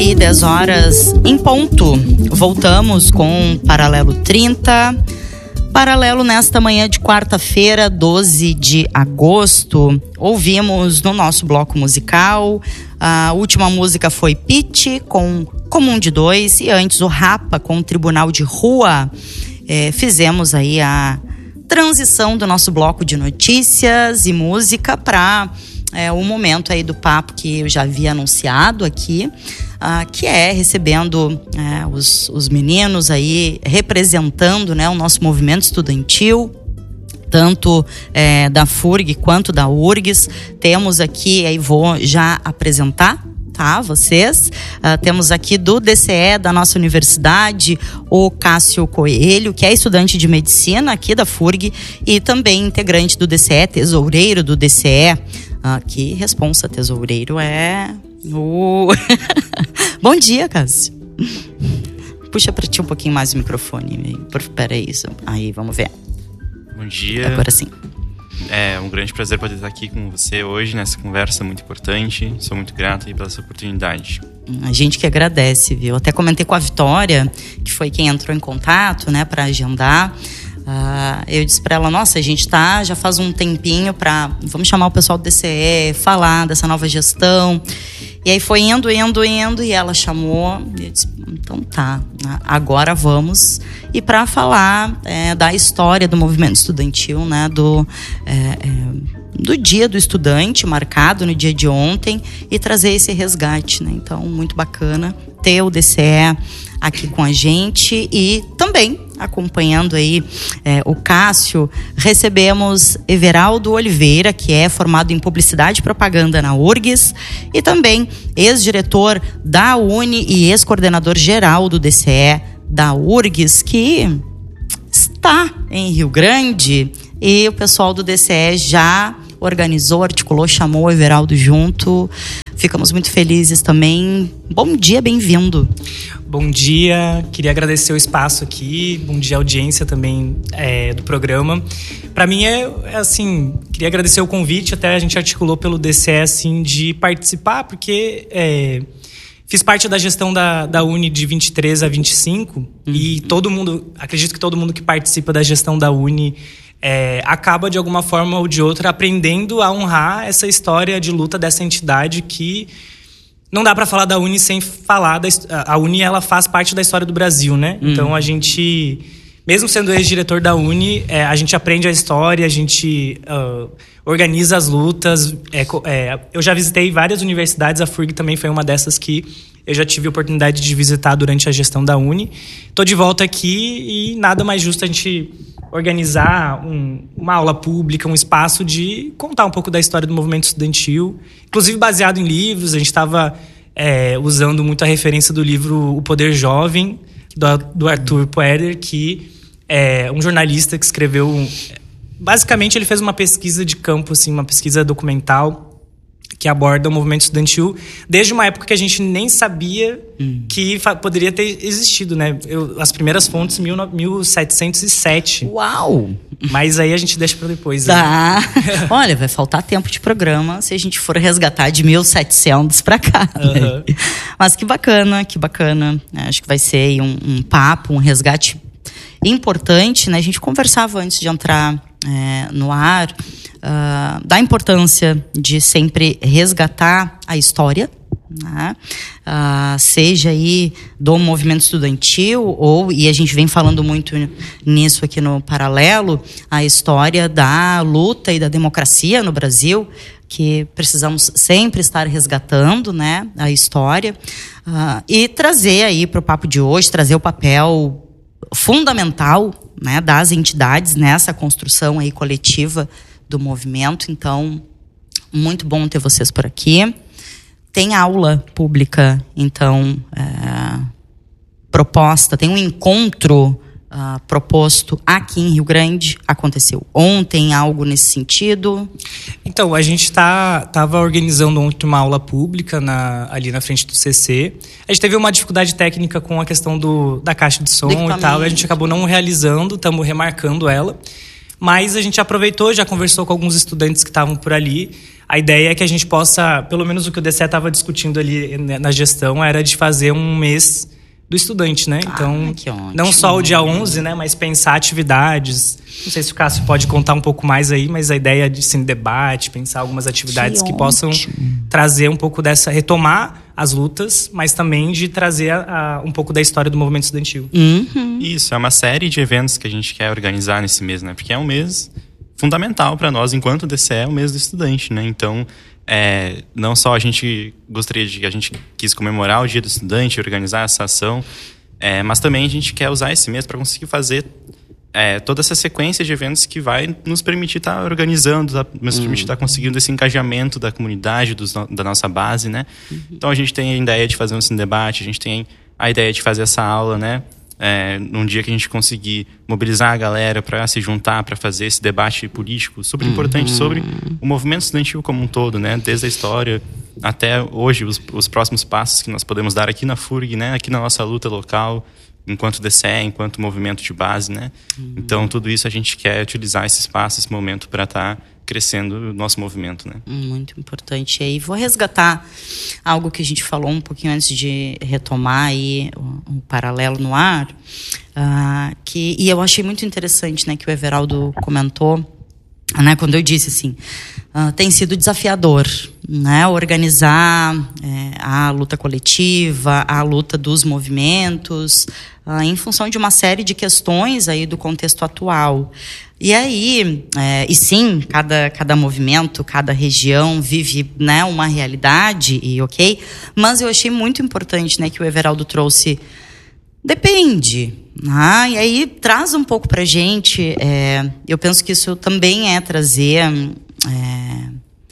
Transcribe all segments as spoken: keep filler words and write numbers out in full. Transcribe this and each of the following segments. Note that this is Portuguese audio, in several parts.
aí, dez horas em ponto. Voltamos com Paralelo trinta. Paralelo nesta manhã de quarta-feira, doze de agosto. Ouvimos no nosso bloco musical. A última música foi Pitty com Comum de Dois. E antes o Rapa com Tribunal de Rua. É, fizemos aí a transição do nosso bloco de notícias e música para é, o momento aí do papo que eu já havia anunciado aqui. Uh, que é recebendo é, os, os meninos aí, representando, né, o nosso movimento estudantil, tanto é, da F U R G quanto da U R G S. Temos aqui, aí vou já apresentar, tá, vocês. Uh, temos aqui do D C E da nossa universidade, o Cássio Coelho, que é estudante de medicina aqui da F U R G e também integrante do D C E, tesoureiro do D C E. Uh, que responsa, tesoureiro é... Uh. Bom dia, Cássio. Puxa pra ti um pouquinho mais o microfone. Pera aí, isso. Aí, vamos ver. Bom dia. Agora sim. É um grande prazer poder estar aqui com você hoje nessa conversa muito importante. Sou muito grato aí pela sua oportunidade. A gente que agradece, viu? Até comentei com a Vitória, que foi quem entrou em contato, né, pra agendar. Uh, eu disse pra ela, nossa, a gente tá já faz um tempinho pra... Vamos chamar o pessoal do D C E, falar dessa nova gestão. E aí foi indo, indo, indo, e ela chamou. E eu disse, então tá, agora vamos. E pra falar é, da história do movimento estudantil, né, do... É, é, do dia do estudante, marcado no dia de ontem, e trazer esse resgate, né? Então, muito bacana ter o D C E aqui com a gente e também acompanhando aí é, o Cássio. Recebemos Everaldo Oliveira, que é formado em Publicidade e Propaganda na U R G S e também ex-diretor da Uni e ex-coordenador geral do D C E da U R G S, que está em Rio Grande, e o pessoal do D C E já organizou, articulou, chamou o Everaldo junto. Ficamos muito felizes também. Bom dia, bem-vindo. Bom dia, queria agradecer o espaço aqui. Bom dia, audiência também é, do programa. Para mim é, é assim, queria agradecer o convite. Até a gente articulou pelo D C E assim, de participar, porque é, fiz parte da gestão da, da Uni de vinte e três a vinte e cinco. Uhum. E todo mundo, acredito que todo mundo que participa da gestão da Uni É, acaba de alguma forma ou de outra aprendendo a honrar essa história de luta dessa entidade que não dá para falar da Uni sem falar da, a Uni, ela faz parte da história do Brasil, né? Hum. Então a gente, mesmo sendo ex-diretor da Uni, é, a gente aprende a história, a gente uh, organiza as lutas. É, é, eu já visitei várias universidades, a F U R G também foi uma dessas que eu já tive a oportunidade de visitar durante a gestão da Uni. Tô de volta aqui e nada mais justo a gente organizar um, uma aula pública, um espaço de contar um pouco da história do movimento estudantil, inclusive baseado em livros. A gente estava é, usando muito a referência do livro O Poder Jovem, do, do Arthur Poeder, que é um jornalista que escreveu... Basicamente, ele fez uma pesquisa de campo, assim, uma pesquisa documental que aborda o movimento estudantil desde uma época que a gente nem sabia hum. que fa- poderia ter existido, né? Eu, as primeiras fontes, mil setecentos e sete. Uau! Mas aí a gente deixa para depois. Tá. Né? Olha, vai faltar tempo de programa se a gente for resgatar de mil e setecentos para cá. Né? Uhum. Mas que bacana, que bacana. Acho que vai ser aí um, um papo, um resgate importante, né? A gente conversava antes de entrar é, no ar uh, da importância de sempre resgatar a história, né? Uh, seja aí do movimento estudantil ou, e a gente vem falando muito nisso aqui no Paralelo, a história da luta e da democracia no Brasil, que precisamos sempre estar resgatando, né, a história, uh, e trazer aí para o papo de hoje, trazer o papel fundamental, né, das entidades nessa construção aí coletiva do movimento. Então, muito bom ter vocês por aqui. Tem aula pública, então, é, proposta, tem um encontro uh, proposto aqui em Rio Grande. Aconteceu ontem algo nesse sentido? Então, a gente tá, tava organizando ontem uma aula pública na, ali na frente do C C. A gente teve uma dificuldade técnica com a questão do, da caixa de som e tal, e a gente acabou não realizando, estamos remarcando ela. Mas a gente aproveitou, já conversou com alguns estudantes que estavam por ali. a ideia é que a gente possa, pelo menos o que o D C E estava discutindo ali na gestão, era de fazer um mês do estudante, né? Então, ah, não só o dia onze, né? Mas pensar atividades. Não sei se o Cássio pode contar um pouco mais aí, mas a ideia de sim, debate, pensar algumas atividades que, que possam trazer um pouco dessa... retomar as lutas, mas também de trazer a, a, um pouco da história do movimento estudantil. Uhum. Isso, é uma série de eventos que a gente quer organizar nesse mês, né? Porque é um mês fundamental para nós, enquanto D C E, é o mês do estudante, né? Então, é, não só a gente gostaria de... a gente quis comemorar o Dia do Estudante, organizar essa ação, é, mas também a gente quer usar esse mês para conseguir fazer é, toda essa sequência de eventos que vai nos permitir estar tá organizando, tá, nos uhum. permitir estar tá conseguindo esse engajamento da comunidade, dos, da nossa base, né? Uhum. Então, a gente tem a ideia de fazer um debate, a gente tem a ideia de fazer essa aula, né? É, num dia que a gente conseguir mobilizar a galera para se juntar, para fazer esse debate político super importante uhum. sobre o movimento estudantil como um todo, né? Desde a história até hoje, os, os próximos passos que nós podemos dar aqui na F U R G, né? Aqui na nossa luta local, enquanto D C E, enquanto movimento de base, né? Uhum. Então, tudo isso a gente quer utilizar esse espaço, esse momento para estar tá crescendo o nosso movimento, né? Muito importante. E aí, vou resgatar algo que a gente falou um pouquinho antes de retomar aí o, o paralelo no ar, uh, que, e eu achei muito interessante, né, que o Everaldo comentou, né, quando eu disse assim, uh, tem sido desafiador, né, organizar é, a luta coletiva, a luta dos movimentos, uh, em função de uma série de questões aí do contexto atual. E aí, é, e sim, cada, cada movimento, cada região vive, né, uma realidade, e ok, mas eu achei muito importante, né, que o Everaldo trouxe, depende, ah, e aí traz um pouco pra gente, é, eu penso que isso também é trazer é,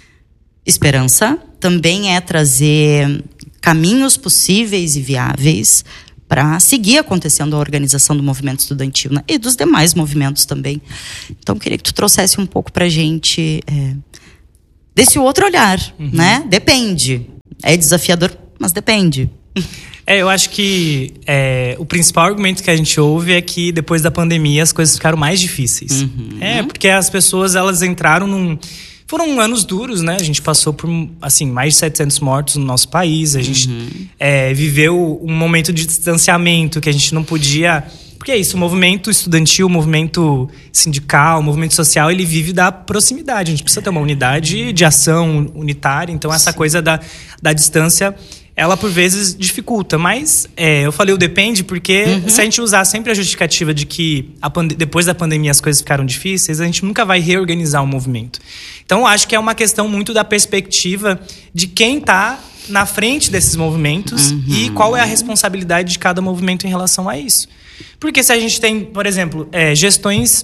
esperança, também é trazer caminhos possíveis e viáveis para seguir acontecendo a organização do movimento estudantil, né? E dos demais movimentos também. Então, queria que tu trouxesse um pouco para a gente é, desse outro olhar, uhum. né? Depende. É desafiador, mas depende. É, eu acho que é, o principal argumento que a gente ouve é que depois da pandemia as coisas ficaram mais difíceis. Uhum. É, porque as pessoas, elas entraram num... Foram anos duros, né? A gente passou por, assim, mais de setecentos mortos no nosso país. A gente uhum. é, viveu um momento de distanciamento que a gente não podia... Porque é isso, o movimento estudantil, o movimento sindical, o movimento social, ele vive da proximidade. A gente precisa ter uma unidade de ação unitária. Então, essa Sim. coisa da, da distância, ela, por vezes, dificulta. Mas, é, eu falei o depende porque uhum. se a gente usar sempre a justificativa de que a pande- depois da pandemia as coisas ficaram difíceis, a gente nunca vai reorganizar o movimento. Então, acho que é uma questão muito da perspectiva de quem está na frente desses movimentos uhum. e qual é a responsabilidade de cada movimento em relação a isso. Porque se a gente tem, por exemplo, é, gestões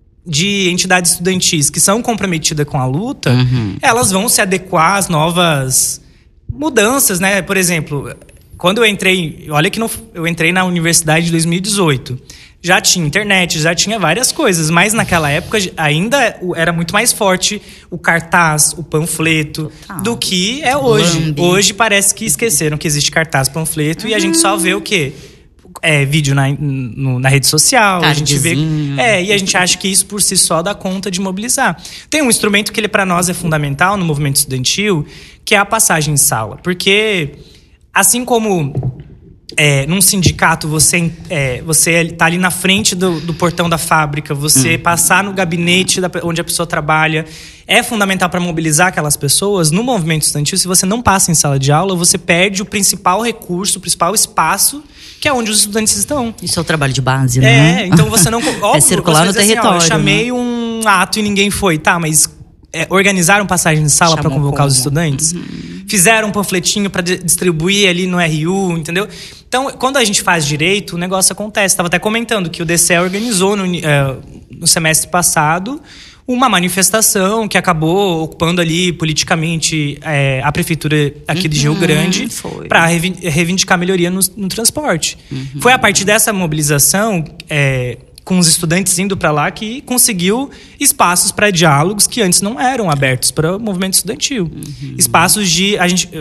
de entidades estudantis que são comprometidas com a luta, uhum. elas vão se adequar às novas mudanças, né? Por exemplo, quando eu entrei... Olha que no, eu entrei na universidade em dois mil e dezoito. Já tinha internet, já tinha várias coisas, mas naquela época ainda era muito mais forte o cartaz, o panfleto, Total. do que é hoje. Lambe. Hoje parece que esqueceram que existe cartaz, panfleto, uhum. e a gente só vê o quê? É, vídeo na, no, na rede social, a gente vê, é, e a gente acha que isso por si só dá conta de mobilizar. Tem um instrumento que ele para nós é fundamental no movimento estudantil, que é a passagem em sala. Porque, assim como é, num sindicato você é, você tá ali na frente do, do portão da fábrica, você hum. passar no gabinete da, onde a pessoa trabalha, é fundamental para mobilizar aquelas pessoas. No movimento estudantil, se você não passa em sala de aula, você perde o principal recurso, o principal espaço, que é onde os estudantes estão. Isso é o trabalho de base, né? É, então você não... Óbvio, é circular no território. Assim, ó, eu chamei né? um ato e ninguém foi. Tá, mas é, organizaram passagem de sala para convocar como? os estudantes? Uhum. Fizeram um panfletinho para distribuir ali no R U, entendeu? Então, quando a gente faz direito, o negócio acontece. Estava até comentando que o D C E organizou no, uh, no semestre passado uma manifestação que acabou ocupando ali politicamente é, a prefeitura aqui uhum, de Rio Grande para reivindicar melhoria no, no transporte. Uhum. Foi a partir dessa mobilização, é, com os estudantes indo para lá, que conseguiu espaços para diálogos que antes não eram abertos para o movimento estudantil. Uhum. Espaços de... A gente,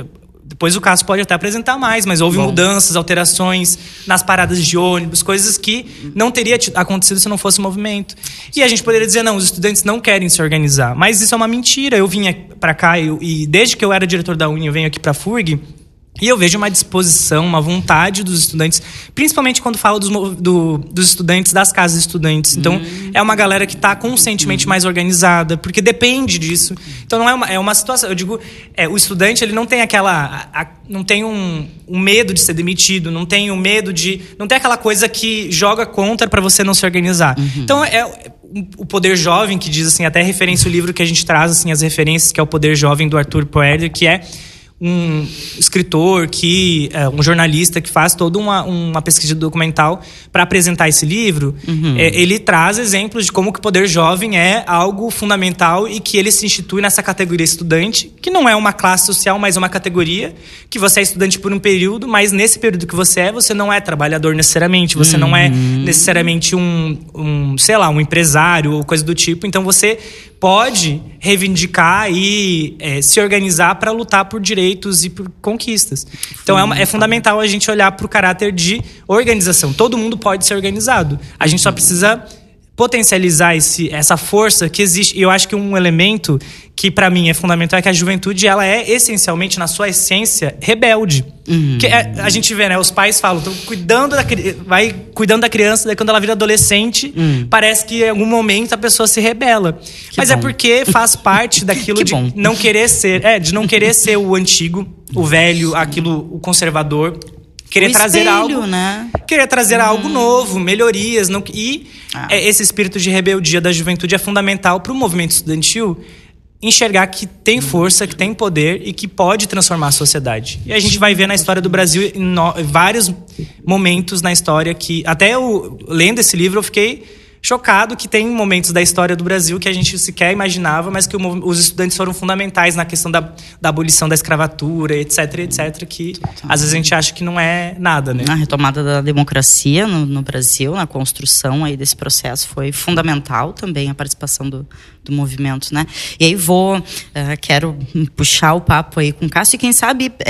Depois o caso pode até apresentar mais, mas houve Bom. mudanças, alterações nas paradas de ônibus, coisas que não teria acontecido se não fosse o movimento. E a gente poderia dizer, não, os estudantes não querem se organizar. Mas isso é uma mentira. Eu vinha para cá eu, e desde que eu era diretor da Uni, eu venho aqui para a F U R G. E eu vejo uma disposição, uma vontade dos estudantes, principalmente quando falo dos, do, dos estudantes das casas de estudantes. Então, hum. é uma galera que está conscientemente hum. mais organizada, porque depende disso. Então, não é uma, é uma situação... Eu digo, é, o estudante, ele não tem aquela... A, a, não tem um, um medo de ser demitido, não tem um medo de... Não tem aquela coisa que joga contra para você não se organizar. Uhum. Então, é... O Poder Jovem, que diz assim, até referência o livro que a gente traz, assim, as referências, que é o Poder Jovem, do Arthur Poerler, que é um escritor, que é um jornalista que faz toda uma, uma pesquisa documental para apresentar esse livro. Uhum. É, ele traz exemplos de como que o poder jovem é algo fundamental e que ele se institui nessa categoria estudante, que não é uma classe social, mas é uma categoria que você é estudante por um período, mas nesse período que você é, você não é trabalhador necessariamente, você uhum. não é necessariamente um, um, sei lá, um empresário ou coisa do tipo. Então você pode reivindicar e é, se organizar para lutar por direitos e por conquistas. Então é, uma, é fundamental a gente olhar para o caráter de organização. Todo mundo pode ser organizado. A gente só precisa potencializar esse, essa força que existe. E eu acho que um elemento que para mim é fundamental é que a juventude, ela é essencialmente, na sua essência, rebelde. Uhum. Que é, a gente vê, né? Os pais falam, estão cuidando da, vai cuidando da criança, daí quando ela vira adolescente, uhum. parece que em algum momento a pessoa se rebela. Que Mas bom. É porque faz parte daquilo de bom. não querer ser, é, de não querer ser o antigo, o velho, aquilo, o conservador. Querer o trazer espelho, algo, né? Querer trazer hum. algo novo, melhorias, não, e ah. é, esse espírito de rebeldia da juventude é fundamental para o movimento estudantil enxergar que tem força, que tem poder e que pode transformar a sociedade. E a gente vai ver na história do Brasil em no, vários momentos na história que até eu, lendo esse livro eu fiquei chocado que tem momentos da história do Brasil que a gente sequer imaginava, mas que o, os estudantes foram fundamentais na questão da, da abolição da escravatura, etc, etc, que às vezes a gente acha que não é nada, né? A retomada da democracia no, no Brasil, na construção aí desse processo foi fundamental também a participação do, do movimento, né? E aí vou, uh, quero puxar o papo aí com o Cássio e quem sabe